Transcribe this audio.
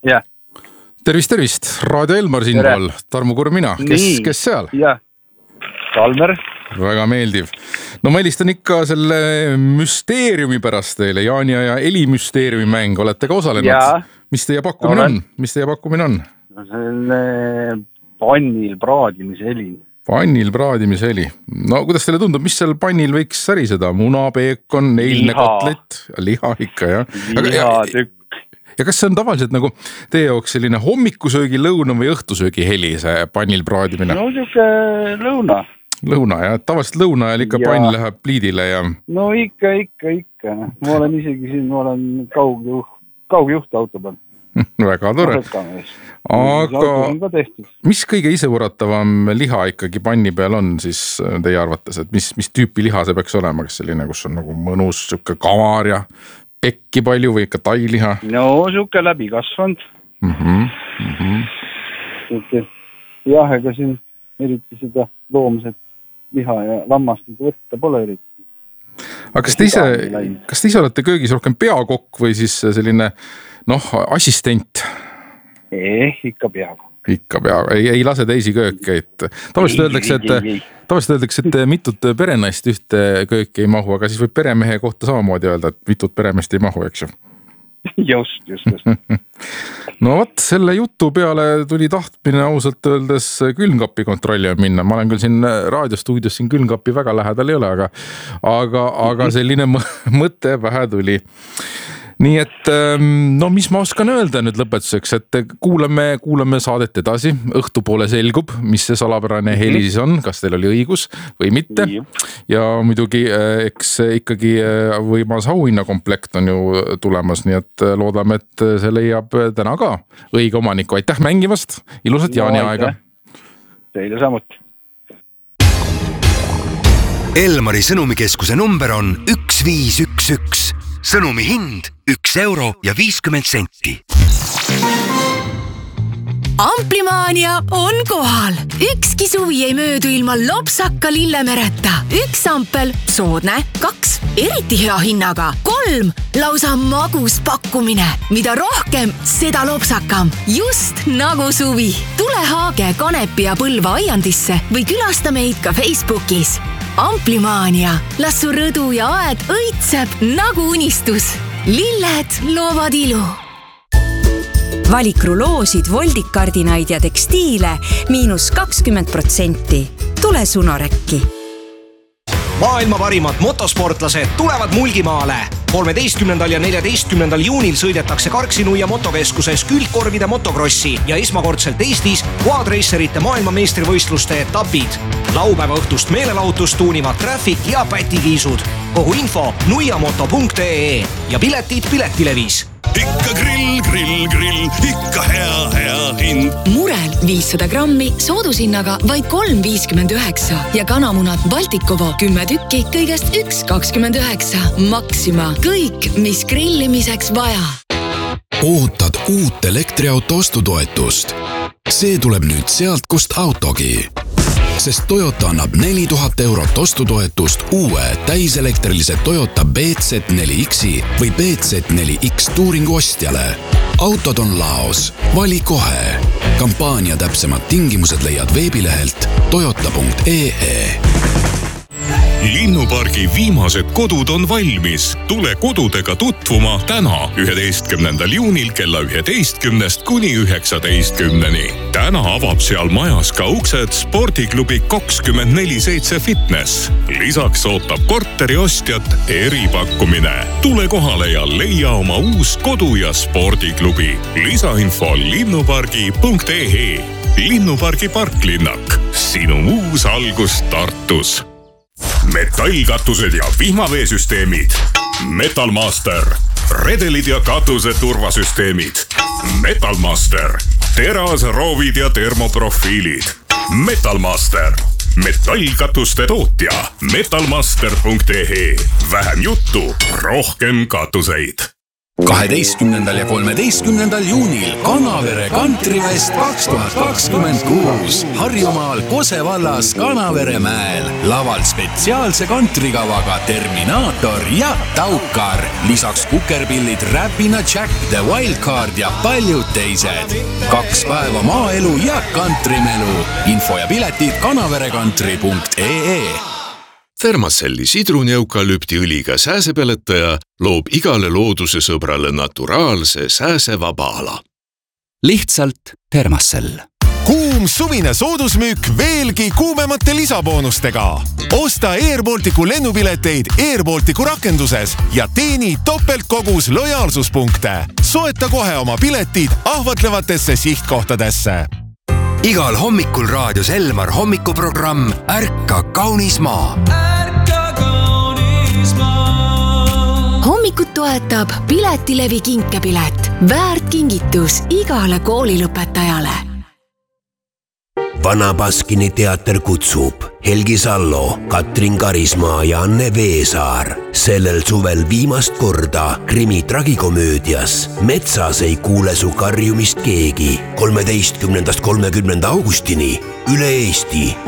jah. Tervist, Raadio Elmar siinpool, Tarmo Kurmina, kes seal? Jah, Kalmer. Väga meeldiv. No ma helistan ikka selle müsteeriumi pärast teile, Jaania ja Eli müsteeriumi mäng, olete ka osalenud? Ja. Mis teie pakkumine on? Selle pannil praadimise heli. Pannil praadimise heli. No kuidas teile tundub, mis seal pannil võiks säriseda? Muna, peekon, neilne kotlet? Liha ikka, jah. Lihatükk. Ja kas see on tavaliselt nagu teie jaoks selline hommikusöögi, lõuna või õhtusöögi heli, see pannil praadimine? No siuke lõuna. Lõuna, jah. Tavaliselt lõuna ajal ikka pann läheb pliidile ja... No ikka. Ma olen isegi siin, kaugjuht auto peal. Väga tore. Aga mis kõige isevuratavam liha ikkagi panni peal on siis teie arvates, et mis tüüpi liha see peaks olema, kas selline, kus on nagu mõnus siuke kamar ja pekki palju või ikka tailiha? No siuke läbi kasvanud. Jah, ega siin eriti seda loomset liha ja lammast võtta pole eriti. Aga kas te ise olete köögis rohkem peakokk või siis selline assistent? Ikka peakokk. Ikka peakokk, ei lase teisi köökeid. Tavaliselt öeldakse, et mitut perenaist ühte kööki ei mahu, aga siis võib peremehe kohta samamoodi öelda, et mitut peremeest ei mahu, eks ju? Just. No võt, selle jutu peale tuli tahtmine ausalt öeldes külmkapi kontrollima minna. Ma olen küll siin raadiostuudios siin külmkapi väga lähedal ei ole, aga selline mõte vähe tuli. Nii et mis ma oskan öelda nüüd lõpetuseks, et kuulame saadet edasi, õhtupoole selgub, mis see salapärane heli siis on, kas teil oli õigus või mitte. Ja muidugi eks ikkagi võimas auhinnakomplekt on ju tulemas, nii et loodame, et see leiab täna ka õige omaniku. Aitäh mängimast, ilusat jaaniaega. Teile samuti. Elmari sõnumikeskuse number on 1511. Sõnumi hind 1,50 €. Amplimaania on kohal. Ükski suvi ei möödu ilma lopsaka lillemereta. 1 ampel, soodne, 2 eriti hea hinnaga, 3 lausa magus pakkumine. Mida rohkem, seda lopsakam. Just nagu suvi. Tule Haage, Kanepi ja Põlva aiandisse või külasta meid ka Facebookis. Amplimaania. Las su rõdu ja aed õitseb nagu unistus. Lilled loovad ilu. Valik ruloosid, voldikardinaid ja tekstiile -20%. Tule Sunorekki. Maailma parimad motosportlased tulevad Mulgimaale. 13. ja 14. juunil sõidetakse Karksi-Nuia motokeskuses külgkorvide motokrossi ja esmakordselt Eestis quadracerite maailmameistrivõistluste etapid. Laupäeva õhtust meelelahutust tuunivad Traffic ja Pätikiisud. Kogu info nuiamoto.ee ja piletid Piletilevis. Ikka grill, ikka hea hind. Murel 500 grammi soodushinnaga vaid 3,59 ja kanamunad Baltikovo 10 tükki kõigest 1,29. Maxima. Kõik, mis grillimiseks vaja. Ootad uut elektriauto ostutoetust. See tuleb nüüd sealt, kust autogi. Sest Toyota annab 4000 € ostutoetust uue täiselektrilise Toyota BZ4Xi või BZ4X Touringu ostjale. Autod on laos. Vali kohe. Kampaania täpsemad tingimused leiad veebilehelt toyota.ee. Linnupargi viimased kodud on valmis. Tule kodudega tutvuma täna 11. juunil kella 11 kuni 19. Täna avab seal majas ka uksed spordiklubi 24/7 Fitness. Lisaks ootab korteri ostjat eripakkumine. Tule kohale ja leia oma uus kodu- ja spordiklubi. Lisainfo linnupargi.ee. Linnupargi parklinnak. Sinu uus algus Tartus. Metallkatused ja vihmaveesüsteemid. Metalmaster. Redelid ja katuse turvasüsteemid. Metalmaster. Terasroovid ja termoprofiilid. Metalmaster. Metallkatuste tootja. Metalmaster.ee. Vähem juttu, rohkem katuseid. 12. ja 13. juunil Kanavere kantrifest 2026 Harjumaal Kose vallas Kanavere mäel. Laval spetsiaalse kantrikavaga Terminaator ja Taukar. Lisaks kukerpillid Räpina Jack, The Wildcard ja paljud teised. 2 päeva maaelu ja kantrimelu. Info ja piletid kanaverekantri.ee. Thermacelli sidrunieukalüptiõliga sääsepeletaja loob igale looduse sõbrale naturaalse sääsevaba ala. Lihtsalt Thermacell. Kuum suvine soodusmüük veelgi kuumemate lisaboonustega. Osta Air Balticu lennupileteid Air Balticu rakenduses ja teeni topeltkogus lojaalsuspunkte. Soeta kohe oma piletid ahvatlevatesse sihtkohtadesse. Igal hommikul raadios Elmar hommikuprogramm Ärka kaunis maa. Hommikut toetab Piletilevi kinkepilet. Väärt kingitus igale koolilõpetajale. Vana Baskini teater kutsub Helgi Sallo, Katrin Karismaa ja Anne Veesaar. Sellel suvel viimast korda krimi tragikomöödias Metsas ei kuule su karjumist keegi 13.–30. augustini üle Eesti.